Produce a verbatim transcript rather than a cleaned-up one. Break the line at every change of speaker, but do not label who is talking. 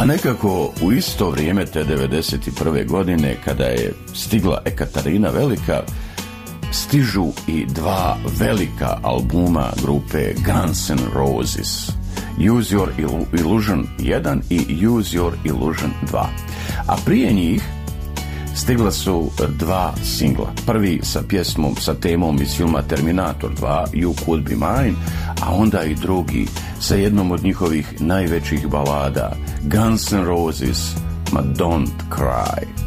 A nekako u isto vrijeme te devedeset prve godine, kada je stigla Ekaterina Velika, stižu i dva velika albuma grupe Guns N' Roses, Use Your Illusion jedan i Use Your Illusion dva. A prije njih stigla su dva singla. Prvi sa pjesmom, sa temom iz filma Terminator dva, You Could Be Mine, a onda i drugi sa jednom od njihovih najvećih balada, Guns N' Roses, Ma Don't Cry.